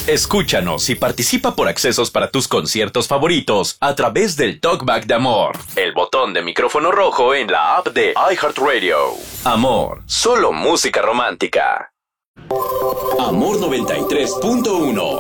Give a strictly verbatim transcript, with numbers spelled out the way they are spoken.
Escúchanos y participa por accesos para tus conciertos favoritos a través del Talkback de Amor, el botón de micrófono rojo en la app de iHeartRadio. Amor, solo música romántica. Amor noventa y tres punto uno.